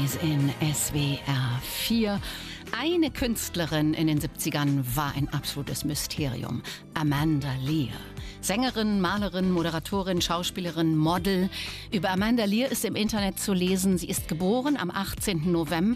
Sunrise in SWR 4. Eine Künstlerin in den 70ern war ein absolutes Mysterium. Amanda Lear. Sängerin, Malerin, Moderatorin, Schauspielerin, Model. Über Amanda Lear ist im Internet zu lesen. Sie ist geboren am 18. November